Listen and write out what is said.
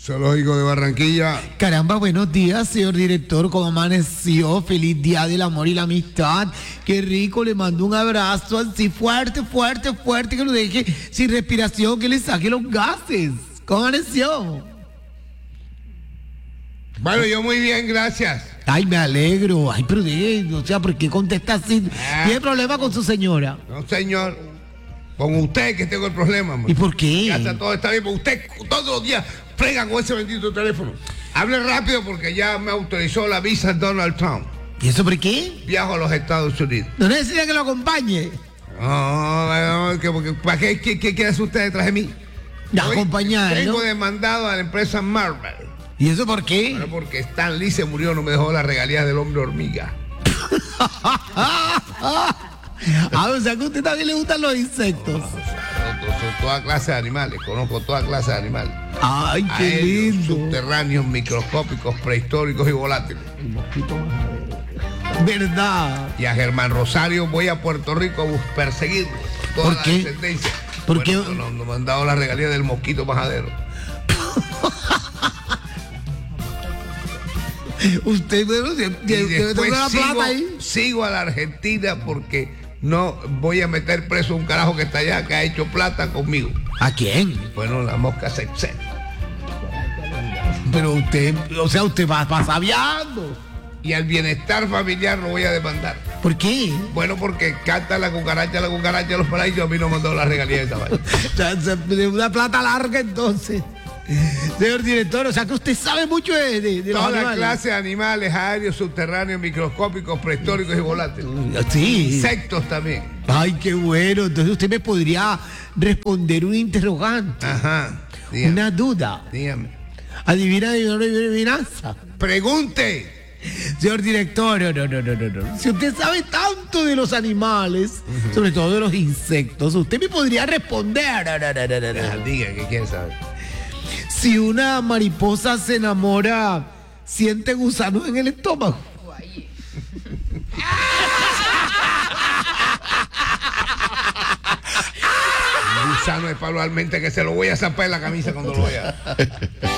Zoológico de Barranquilla. Caramba, buenos días, señor director. ¿Cómo amaneció? Feliz día del amor y la amistad. Qué rico, le mando un abrazo así fuerte, fuerte, fuerte, que lo deje sin respiración, que le saque los gases. ¿Cómo amaneció? Bueno, yo muy bien, gracias. Ay, me alegro. Ay, pero o sea, ¿por qué contesta así? ¿Tiene problema con su señora? No, señor. Con usted que tengo el problema, man. ¿Y por qué? Casa todo está bien, pero usted todos los días frega con ese bendito teléfono. Hable rápido porque ya me autorizó la visa Donald Trump. ¿Y eso por qué? Viajo a los Estados Unidos. ¿No necesita que lo acompañe? No, ¿para qué quiere hacer usted detrás de mí? Ya, acompañar, Tengo ¿no? demandado a la empresa Marvel. ¿Y eso por qué? Bueno, porque Stan Lee se murió, no me dejó las regalías del hombre hormiga. O sea que a usted también le gustan los insectos. Son toda clase de animales, conozco toda clase de animales. Ay, qué Aéreos, lindo. subterráneos, microscópicos, prehistóricos y volátiles. ¿Verdad? Y a Germán Rosario voy a Puerto Rico a perseguirlo. Toda ¿Por la qué? descendencia. ¿Por Bueno, qué? no me han dado la regalía del mosquito majadero. Usted, bueno, Y debe después tener la plata ahí. sigo a la Argentina porque no voy a meter preso a un carajo que está allá, que ha hecho plata conmigo. ¿A quién? Bueno, la mosca sexy. Pero usted, o sea, usted va sabiando. Y al bienestar familiar lo voy a demandar. ¿Por qué? Bueno, porque canta la cucaracha, los paraísos, a mí no me han dado la regalía de esa vaina. O sea, de una plata larga entonces. Señor director, o sea que usted sabe mucho de los Toda animales. clase de animales, aéreos, subterráneos, microscópicos, prehistóricos y volátiles. Sí. Insectos también. Ay, qué bueno. Entonces usted me podría responder un interrogante, Ajá. Dígame. una duda. Dígame. Adivinanza. Pregunte. Señor director, no. Si usted sabe tanto de los animales, sobre todo de los insectos, usted me podría responder. Diga, ¿qué quiere saber? Si una mariposa se enamora, ¿siente gusanos en el estómago? Gusano de Pablo Almente que se lo voy a zapar en la camisa cuando lo vea.